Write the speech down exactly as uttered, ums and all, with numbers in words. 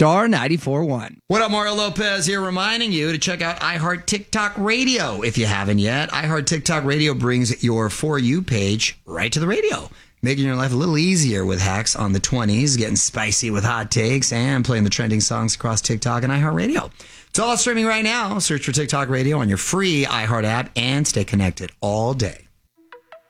Star ninety-four point one. What up, Mario Lopez here, reminding you to check out iHeart TikTok Radio if you haven't yet. iHeart TikTok Radio brings your For You page right to the radio, making your life a little easier with hacks on the twenties, getting spicy with hot takes, and playing the trending songs across TikTok and iHeartRadio. It's all streaming right now. Search for TikTok Radio on your free iHeart app and stay connected all day.